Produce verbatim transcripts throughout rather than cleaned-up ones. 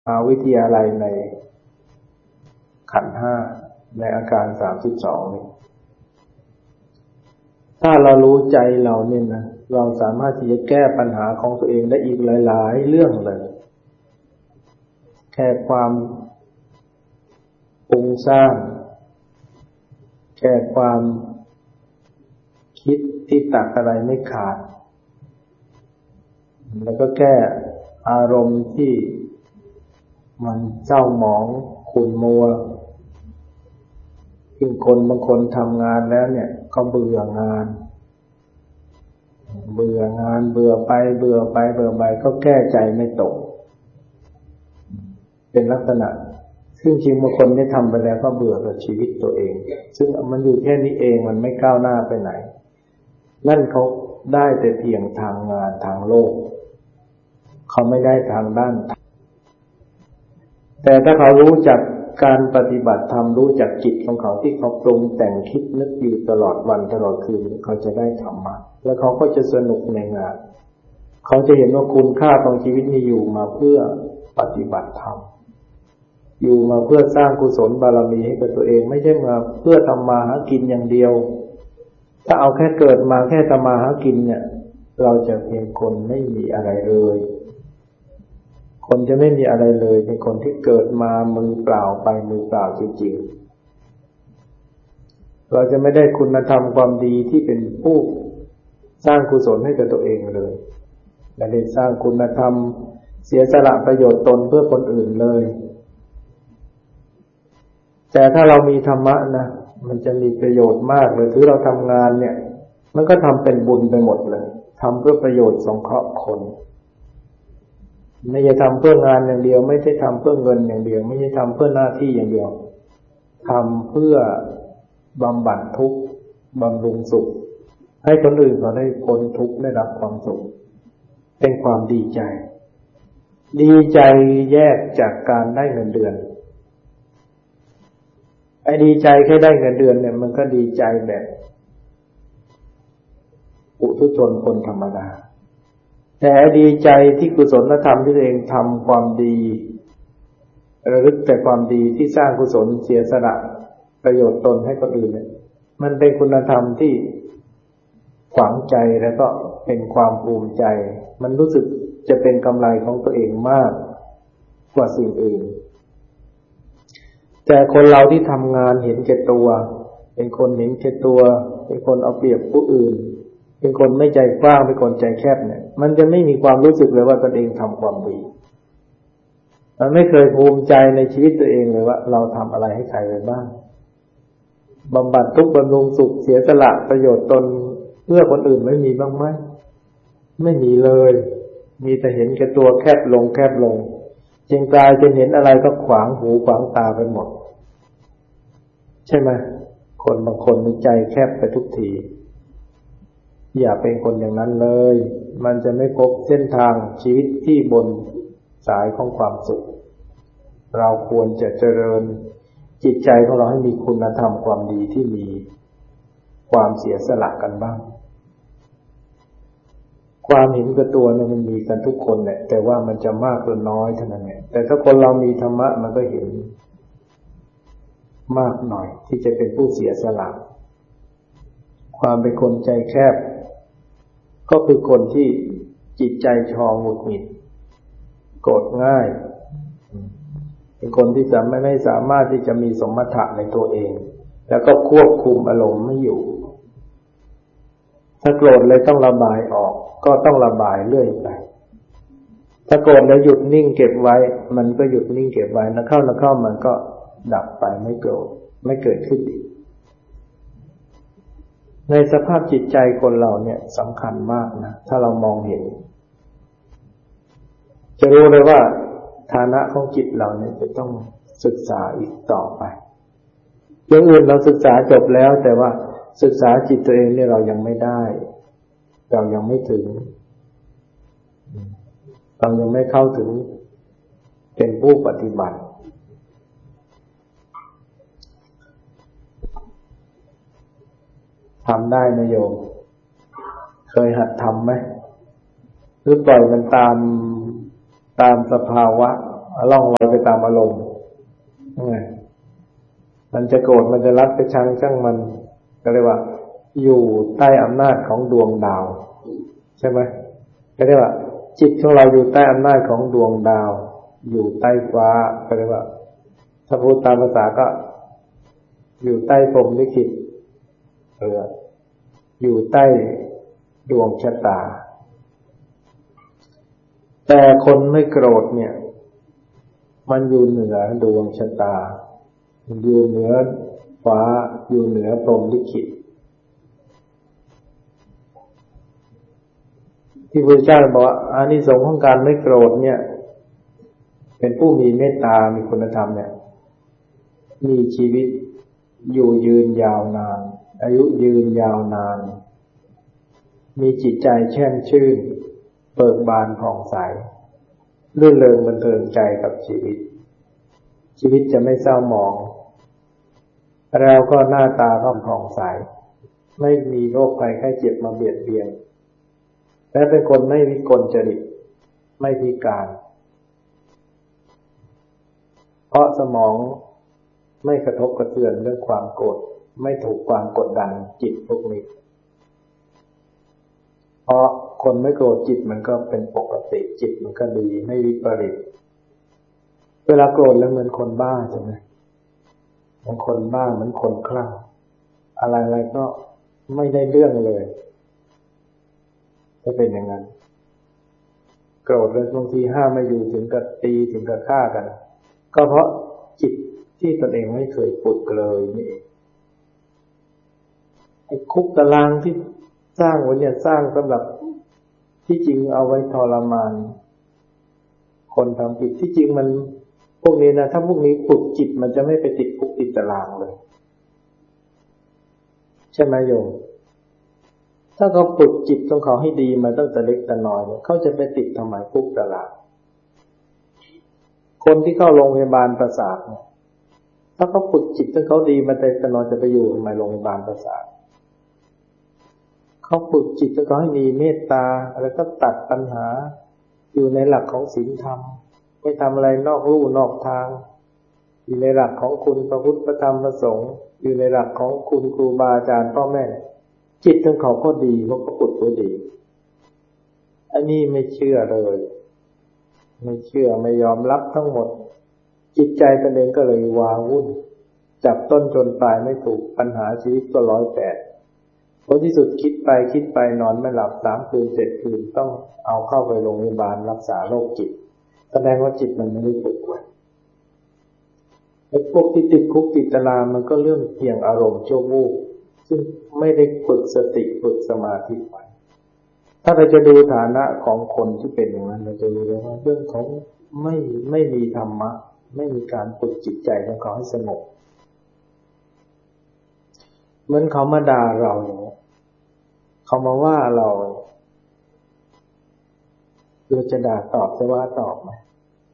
มหาวิทยาลัยในขันธ์ห้าในอาการสามสิบสองนี่ถ้าเรารู้ใจเราเนี่ยนะเราสามารถที่จะแก้ปัญหาของตัวเองได้อีกหลายๆเรื่องเลยแค่ความปรุงสร้างแค่ความคิดที่ตัดอะไรไม่ขาดแล้วก็แก้อารมณ์ที่มันเศร้าหมองขุ่นมัวยิ่งคนบางคนทำงานแล้วเนี่ยก็เบื่องานเบื่องานเบื่อไปเบื่อไปเบื่อไปก็แก้ใจไม่ตกเป็นลักษณะซึ่งจริงบางคนได้ทำไปแล้วก็เบื่อกับชีวิตตัวเองซึ่งมันอยู่แค่นี้เองมันไม่ก้าวหน้าไปไหนนั่นเขาได้แต่เพียงทางงานทางโลกเขาไม่ได้ทางด้านแต่ถ้าเขารู้จักการปฏิบัติธรรมรู้จักจิตของเขาที่เขาปรุงแต่งคิดนึกอยู่ตลอดวันตลอดคืนเขาจะได้ธรรมะแล้วเขาก็จะสนุกในงานเขาจะเห็นว่าคุณค่าของชีวิตนี้อยู่มาเพื่อปฏิบัติธรรมอยู่มาเพื่อสร้างกุศลบารมีให้กับตัวเองไม่ใช่มาเพื่อทำมาหากินอย่างเดียวถ้าเอาแค่เกิดมาแค่ทำมาหากินเนี่ยเราจะเป็นคนไม่มีอะไรเลยคนจะไม่มีอะไรเลยเป็นคนที่เกิดมามือเปล่าไปมือเปล่าจริงๆเราจะไม่ได้คุณธรรมความดีที่เป็นผู้สร้างกุศลให้กับตัวเองเลยไม่ได้สร้างคุณธรรมเสียสละประโยชน์ตนเพื่อคนอื่นเลยแต่ถ้าเรามีธรรมะนะมันจะมีประโยชน์มากเลยคือเราทำงานเนี่ยมันก็ทำเป็นบุญไปหมดเลยทำเพื่อประโยชน์สงเคราะห์คนไม่ใช่ทำเพื่องานอย่างเดียวไม่ใช่ทำเพื่อเงินอย่างเดียวไม่ใช่ทำเพื่อหน้าที่อย่างเดียวทำเพื่อบำบัดทุกข์บำรุงสุขให้คนอื่นเขาได้พ้นทุกข์ได้รับความสุขเป็นความดีใจดีใจแยกจากการได้เงินเดือนไอ้ดีใจแค่ได้เงินเดือนเนี่ยมันก็ดีใจแบบปุถุชนคนธรรมดาแต่ดีใจที่กุศลธรรมที่ตัวเองทำความดีระลึกแต่ความดีที่สร้างกุศลเสียสละประโยชน์ตนให้คนอื่นเนี่ยมันเป็นคุณธรรมที่ฝังใจแล้วก็เป็นความภูมิใจมันรู้สึกจะเป็นกำไรของตัวเองมากกว่าสิ่งอื่นแต่คนเราที่ทำงานเห็นแก่ตัวเป็นคนเห็นแก่ตัวเป็นคนเอาเปรียบผู้อื่นเป็นคนไม่ใจกว้างเป็นคนใจแคบเนี่ยมันจะไม่มีความรู้สึกเลยว่าตนเองทำความดีมันไม่เคยภูมิใจในชีวิตตัวเองเลยว่าเราทำอะไรให้ใครไปบ้างบำบัดทุกข์บำรุงสุขเสียสละประโยชน์ตนเพื่อคนอื่นไม่มีบ้างไหมไม่มีเลยมีแต่เห็นแก่ตัวแคบลงแคบลงจึงกลายเป็นเห็นอะไรก็ขวางหูขวางตาไปหมดใช่ไหมคนบางคนมีใจแคบไปทุกทีอย่าเป็นคนอย่างนั้นเลยมันจะไม่พบเส้นทางชีวิตที่บนสายของความสุขเราควรจะเจริญจิตใจของเราให้มีคุณธรรมความดีที่มีความเสียสละกันบ้างความเห็นกับตัวเนี่ยมันมีกันทุกคนแหละแต่ว่ามันจะมากหรือน้อยเท่านั้นแหละแต่ถ้าคนเรามีธรรมะมันก็เห็นมากหน่อยที่จะเป็นผู้เสียสละความเป็นคนใจแคบก็คือคนที่จิตใจชอหงุดหงิดโกรธง่ายเป็นคนที่จะไม่ไม่สามารถที่จะมีสมถะในตัวเองแล้วก็ควบคุมอารมณ์ไม่อยู่ถ้าโกรธเลยต้องระบายออกก็ต้องระบายเรื่อยไปถ้าโกรธแล้วหยุดนิ่งเก็บไว้มันก็หยุดนิ่งเก็บไว้แล้วเข้าแล้วเข้ามันก็ดับไปไม่โกรธไม่เกิดขึ้นอีกในสภาพจิตใจคนเราเนี่ยสำคัญมากนะถ้าเรามองเห็นจะรู้เลยว่าฐานะของจิตเราเนี่ยจะต้องศึกษาอีกต่อไปอย่างอื่นเราศึกษาจบแล้วแต่ว่าศึกษาจิตตัวเองเนี่ยเรายังไม่ได้เรายังไม่ถึงเรายังไม่เข้าถึงเป็นผู้ปฏิบัติทำได้ไหมโยมเคยหัดทำไหมหรือปล่อยมันตามตามสภาวะล่องลอยไปตามอารมณ์ไงมันจะโกรธมันจะรักไปชังช่างมันก็เรียกว่าอยู่ใต้อำนาจของดวงดาวใช่ไหมก็เรียกว่าจิตของเราอยู่ใต้อำนาจของดวงดาวอยู่ใต้ฟ้าก็เรียกว่าถ้าพูดตามภาษาก็อยู่ใต้พรหมลิขิตเอออยู่ใต้ดวงชะตาแต่คนไม่โกรธเนี่ยมันอยู่เหนือดวงชะตาอยู่เหนือฟ้าอยู่เหนือพรหมลิขิตที่พระพุทธเจ้าบอกว่าอานิสงส์ของการไม่โกรธเนี่ยเป็นผู้มีเมตตามีคุณธรรมเนี่ยมีชีวิตอยู่ยืนยาวนานอายุยืนยาวนานมีจิตใจแช่มชื่นเบิกบานผ่องใสรื่นเริงบันเทิงใจกับชีวิตชีวิตจะไม่เศร้าหมองเราก็หน้าตาก็ผ่องใสไม่มีโรคภัยไข้เจ็บมาเบียดเบียนและเป็นคนไม่วิกลจริตไม่พิการเพราะสมองไม่กระทบกระเทือนเรื่องความโกรธไม่ถูกความกดดันจิตพวกนี้เพราะคนไม่โกรธจิตมันก็เป็นปกติจิตมันก็ดีไม่วิปริตเวลาโกรธแล้วเหมือนคนบ้าใช่ไหมเหมือนคนบ้าเหมือนคนคลั่งอะไรๆก็ไม่ได้เรื่องเลยก็เป็นอย่างนั้นโกรธแล้วบางทีห้ามไม่อยู่ถึงกับตีถึงกับฆ่ากันก็เพราะจิตที่ตนเองไม่เคยฝึกเลยนี่เองไอ้คุกตารางที่สร้างไว้เนี่ยสร้างสำหรับที่จริงเอาไว้ทรมานคนทำผิดที่จริงมันพวกนี้นะถ้าพวกนี้ฝึกจิตมันจะไม่ไปติดคุกติดตารางเลยใช่ไหมโยมถ้าเขาฝึกจิตของเขาให้ดีมาตั้งแต่เล็กแต่น้อยเนี่ยเขาจะไปติดทำไมคุกตารางคนที่เข้าโรงพยาบาลประสาทเนี่ยถ้าเขาฝึกจิตของเขาดีมาแต่แต่น้อยจะไปอยู่ทำไมโรงพยาบาลประสาทเขาฝึกจิตของเขาให้มีเมตตาแล้วก็ตัดปัญหาอยู่ในหลักของศีลธรรมไม่ทำอะไรนอกลู่นอกทางอยู่ในหลักของคุณพระพุทธพระธรรมพระสงฆ์อยู่ในหลักของคุณครูบาอาจารย์พ่อแม่จิตของเขาก็ดีเขาก็ฝึกไว้ดีอันนี้ไม่เชื่อเลยไม่เชื่อไม่ยอมรับทั้งหมดจิตใจตนเองก็เลยวาวุ่นจับต้นจนปลายไม่ถูกปัญหาชีวิตก็ร้อยแปดผลที่สุดคิดไปคิดไปนอนไม่หลับสามคืนเจ็ดคืนต้องเอาเข้าไปโรงพยาบาลรักษาโรคจิตแสดงว่าจิตมันไม่ได้ฝึกไว้ไอ้พวกที่ติดคุกติดตารางมันก็เรื่องเพียงอารมณ์ชั่ววูบซึ่งไม่ได้ฝึกสติฝึกสมาธิไว้ถ้าเราจะดูฐานะของคนที่เป็นอย่างนั้นเราจะรู้เลยว่าเรื่องของไม่ไม่มีธรรมะไม่มีการฝึกจิตใจของเขาให้สงบเหมือนเขามาด่าเราอย่างนี้เขามาว่าเราเราจะด่าตอบจะว่าตอบไหม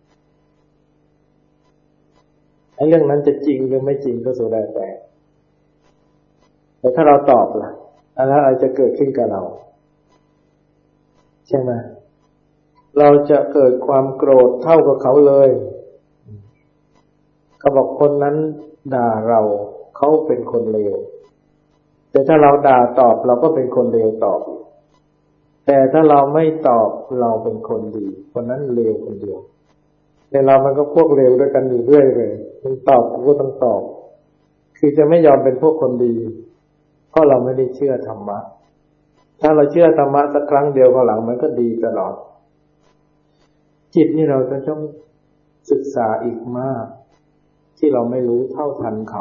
ไอ้เรื่องนั้นจะจริงหรือไม่จริงก็สุดแล้วแต่แต่ถ้าเราตอบล่ะอะไรจะเกิดขึ้นกับเราใช่ไหมเราจะเกิดความโกรธเท่ากับเขาเลยเขาบอกคนนั้นด่าเราเขาเป็นคนเลวแต่ถ้าเราด่าตอบเราก็เป็นคนเลวตอบแต่ถ้าเราไม่ตอบเราเป็นคนดีคนนั้นเลวคนเดียวแต่เรามันก็พวกเลวด้วยกันอยู่เรื่อยเลยมึงตอบกูก็ต้องตอบคือจะไม่ยอมเป็นพวกคนดีเพราะเราไม่ได้เชื่อธรรมะถ้าเราเชื่อธรรมะสักครั้งเดียวข้างหลังมันก็ดีตลอดจิตนี่เราจะต้องศึกษาอีกมากที่เราไม่รู้เท่าทันเขา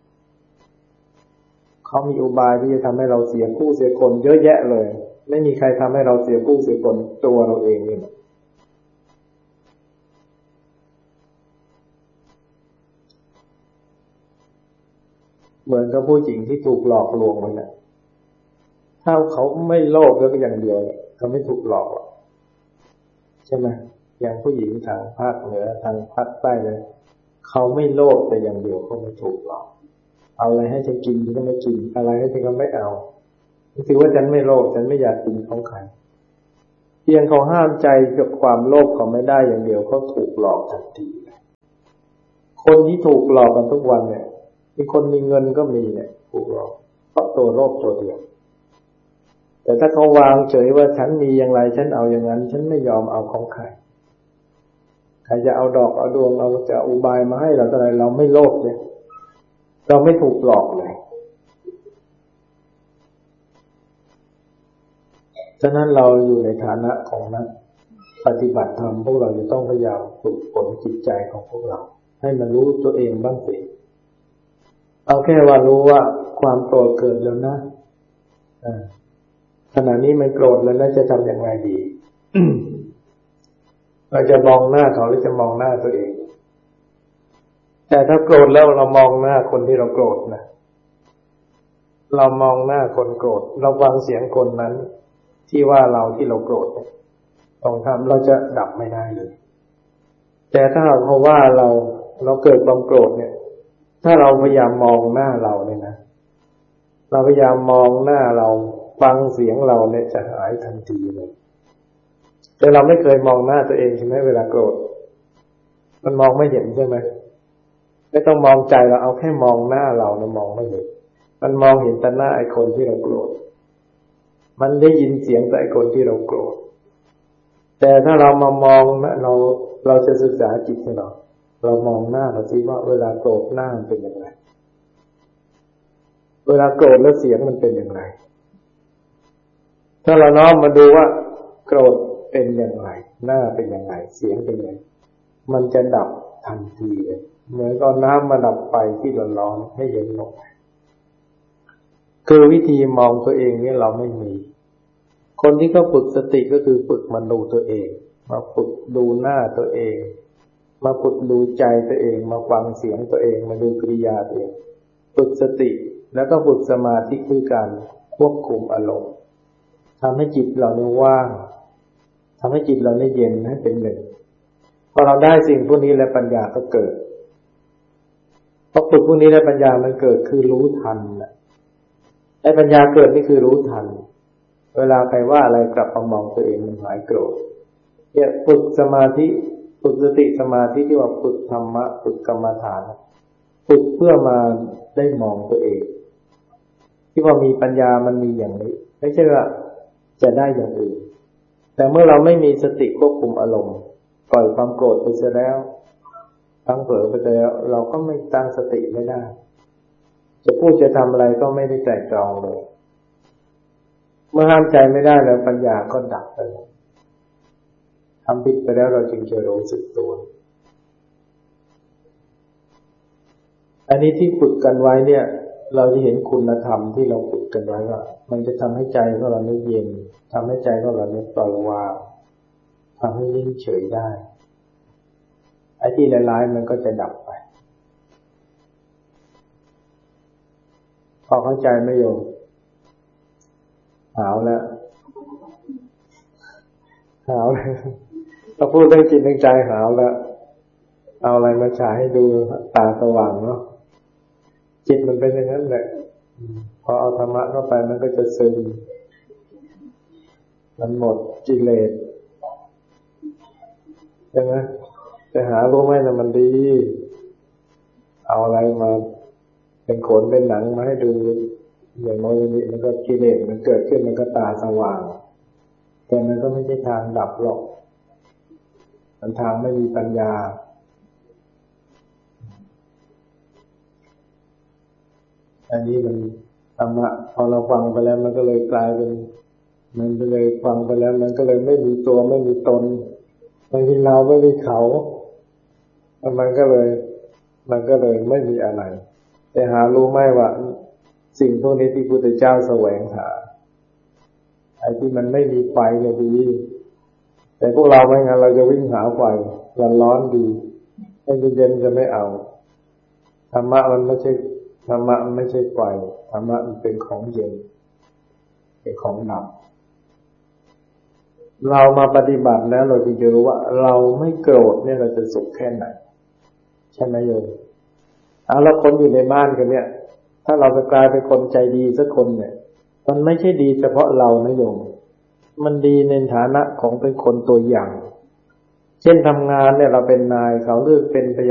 เขามีอุบายที่จะทำให้เราเสียผู้เสียคนเยอะแยะเลยไม่มีใครทำให้เราเสียผู้เสียคนตัวเราเองนี่แหละเหมือนกับผู้หญิงที่ถูกหลอกลวงไปนะถ้าเขาไม่โลภแล้วก็อย่างเดียวเขาไม่ถูกหลอกใช่ไหมอย่างผู้หญิงทางภาคเหนือทางภาคใต้เลยเขาไม่โลภแต่อย่างเดียวเขาไม่ถูกหลอกเอาอะไรให้ฉันกินฉันก็ไม่กินอะไรให้ฉันก็ไม่เอาถือว่าฉันไม่โลภฉันไม่อยากกินของใครจพียงเขาห้ามใจกับความโลภเขาไม่ได้อย่างเดียวเขาถูกหลอกทันทีคนที่ถูกหลอกกันทุกวันเนี่ยมีคนมีเงินก็มีเนี่ยถูกหลอกเพราะตัวโลภตัวเดียวแต่ถ้าเขาวางเฉยว่าฉันมีอย่างไรฉันเอาอย่างนั้นฉันไม่ยอมเอาของใครใครจะเอาดอกเอาดวงเราจะอุบายมาให้เราอะไรเราไม่โลภเลยเราไม่ถูกหลอกเลยฉะนั้นเราอยู่ในฐานะของนักปฏิบัติธรรมพวกเราจะต้องพยายามฝึกฝนจิตใจของพวกเราให้มันรู้ตัวเองบ้างสิเอาแค่ว่ารู้ว่าความโกรธเกิดแล้วนะขณะนี้มันโกรธแล้วนะจะทำอย่างไรดี เราจะมองหน้าเขาหรือจะมองหน้าตัวเองแต่ถ้าโกรธแล้วเรามองหน้าคนที่เราโกรธนะเรามองหน้าคนโกรธเราฟังเสียงคนนั้นที่ว่าเราที่เราโกรธต้องทำเราจะดับไม่ได้เลยแต่ถ้าเขาว่าเราเราเกิดความโกรธเนี่ยถ้าเราพยายามมองหน้าเราเนี่ยนะเราพยายามมองหน้าเราฟังเสียงเราเนี่ยจะหายทันทีเลยแต่เราไม่เคยมองหน้าตัวเองใช่ไหมเวลาโกรธมันมองไม่เห็นใช่ไหมไม่ต้องมองใจเราเอาแค่มองหน้าเราเนี่ยมองไม่เห็นมันมองเห็นแต่หน้าไอ้คนที่เราโกรธมันได้ยินเสียงแต่ไอ้คนที่เราโกรธแต่ถ้าเรามามองนะเราเราจะศึกษาจิตของเราเรามองหน้าเราสิว่าเวลาโกรธหน้ามันเป็นอย่างไรเวลาโกรธแล้วเสียงมันเป็นอย่างไรถ้าเราน้อมมาดูว่าโกรธเป็นอย่างไรหน้าเป็นอย่างไรเสียงเป็นอย่างไรมันจะดับทันทีเลยเหมือนกับน้ำมาดับไฟที่ร้อนๆให้เย็นลงคือวิธีมองตัวเองเนี่ยเราไม่มีคนที่เขาฝึกสติก็คือฝึกมาดูตัวเองมาฝึกดูหน้าตัวเองมาฝึกดูใจตัวเองมาฟังเสียงตัวเองมาดูกิริยาตัวเองฝึกสติแล้วก็ฝึกสมาธิคือการควบคุมอารมณ์ทำให้จิตเราเนี่ยว่างทำให้จิตเราเนี่ยเย็นให้เป็นหนึ่งพอเราได้สิ่งพวกนี้แล้วปัญญาก็เกิดพอฝึกพวกนี้แล้วปัญญามันเกิดคือรู้ทันนะไอ้ปัญญาเกิดนี่คือรู้ทันเวลาใครว่าอะไรกลับมามองตัวเองมันหายโกรธเนี่ยฝึกสมาธิฝึกสติสมาธิที่ว่าฝึกธรรมะฝึกกรรมฐานฝึกเพื่อมาได้มองตัวเองที่ว่ามีปัญญามันมีอย่างนี้ไม่ใช่ว่าจะได้อย่างอื่นแต่เมื่อเราไม่มีสติควบคุมอารมณ์ปล่อยความโกรธไปเสียแล้วทั้งเผลอไปแล้วเราก็ไม่ตั้งสติไม่ได้จะพูดจะทำอะไรก็ไม่ได้ใจตรองเลยเมื่อห้ามใจไม่ได้แล้วปัญญาก็ดับไปทำผิดไปแล้วเราจึงจะรู้สึกตัวอันนี้ที่ฝึกกันไว้เนี่ยเราจะเห็นคุณธรรมที่เราฝึกกันไว้ว่ามันจะทำให้ใจของเราเนี่ยเย็นทำให้ใจของเราเนี่ยปล่อยวางทำให้นิ่งเฉยได้ไอ้ที่ร้ายๆมันก็จะดับไปพอเข้าใจไหมโยมหาวแล้วหาวเลยเราพูดเรื่องจิตเรื่องใจหาวแล้วเอาอะไรมาฉายให้ดูตาสว่างเนาะจิตมันเป็นอย่างนั้นแหละพอเอาธรรมะเข้าไปมันก็จะซึมมันหมดกิเลสใช่ไหมแต่หารู้ไหมนะมันดีเอาอะไรมาเป็นขนเป็นหนังมาให้ดูอย่างน้อยนี้มันก็กิเลสมันเกิดขึ้นมันก็ตาสว่างแต่มันก็ไม่ใช่ทางดับหรอกมันทางไม่มีปัญญาอันนี้มันธรรมะพอเราฟังไปแล้วมันก็เลยกลายเป็นมันก็เลยฟังไปแล้วมันก็เลยไม่มีตัวไม่มีตนไม่มีเราไม่มีเขามันก็เลยมันก็เลยไม่มีอะไรแต่หารู้ไหมว่าสิ่งพวกนี้ที่พุทธเจ้าแสวงหาไอ้ที่มันไม่มีไฟเนี่ยดีแต่พวกเราไม่งั้นเราจะวิ่งหาไฟร้อนดีให้เย็นๆจะไม่เอาธรรมะมันไม่ใช่ธรรมะมันไม่ใช่ไฟธรรมะมันเป็นของเย็นเป็นของดับเรามาปฏิบัติแล้วเราจะรู้ว่าเราไม่โกรธเนี่ยเราจะสุขแค่ไหนใช่ไหมโยมเอาแล้วคนอยู่ในบ้านกันเนี่ยถ้าเราจะกลายเป็นคนใจดีสักคนเนี่ยมันไม่ใช่ดีเฉพาะเรานะโยมมันดีในฐานะของเป็นคนตัวอย่างเช่นทำงานเนี่ยเราเป็นนายเขาหรือเป็นพยา